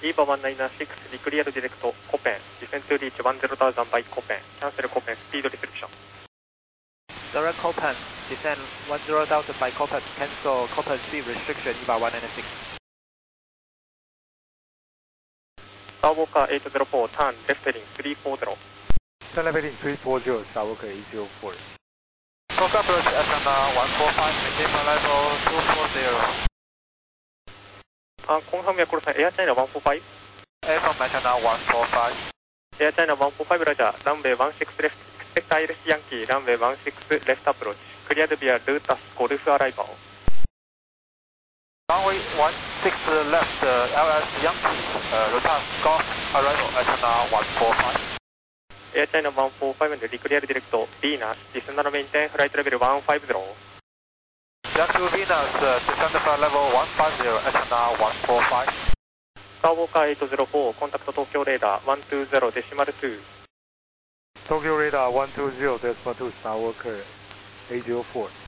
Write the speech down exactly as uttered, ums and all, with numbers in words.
Eva one nine six, declared direct Copen, descend to reach one zero thousand by Copen, cancel Copen, speed restriction. Direct Copen, descend one zero thousand by Copen, cancel Copen speed restriction, Eva one nine six. Skywalker eight zero four, turn left heading three four zero. Turn left heading three four zero, Skywalker eight zero four. Fokker approach Asana one four five, maintain flight level two four zero. Uh, confirm your course, Air China one four five. Air from Asana one four five. Air China one four five, Roger, runway one six left, expect I L S Yankee, runway one six left approach, cleared via Lutas Golf arrival. Runway one six left, uh, L S Yankee, uh, Lutas Golf arrival Asana one four five. Air China one four five and declare direct Venus, descend and maintain flight level one five zero. Yankee Venus, uh, descend flight level one five zero, Asana one four five. Skywalker eight zero four, contact Tokyo radar one two zero decimal two. Tokyo radar one two zero decimal two, Skywalker eight zero four.